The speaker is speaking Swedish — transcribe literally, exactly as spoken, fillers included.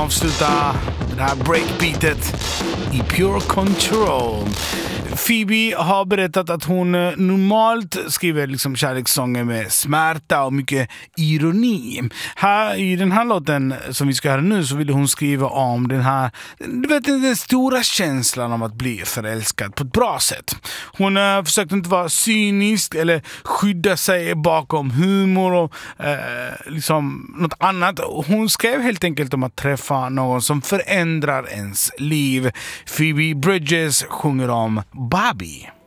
avsluta det här breakbeatet i Pure Control. Phoebe har berättat att hon normalt skriver liksom kärlekssånger med smärta och mycket ironi. Här, i den här låten som vi ska höra nu så ville hon skriva om den här, du vet, den stora känslan om att bli förälskad på ett bra sätt. Hon uh, försökte inte vara cynisk eller skydda sig bakom humor och uh, liksom något annat. Hon skrev helt enkelt om att träffa någon som förändrar ens liv. Phoebe Bridgers sjunger om Bobby.